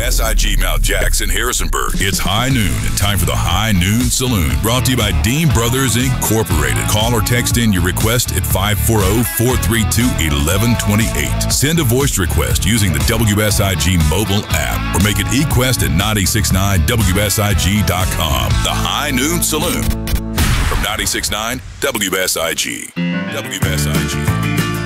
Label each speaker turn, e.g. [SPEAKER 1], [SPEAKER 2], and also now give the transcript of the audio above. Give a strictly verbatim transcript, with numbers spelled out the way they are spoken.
[SPEAKER 1] S I G Mount Jackson, Harrisonburg. It's high noon and time for the High Noon Saloon. Brought to you by Dean Brothers Incorporated. Call or text in your request at five four zero, four three two, one one two eight. Send a voice request using the W S I G mobile app or make it eQuest at nine six nine W S I G dot com. The High Noon Saloon from nine six nine W S I G. W S I G.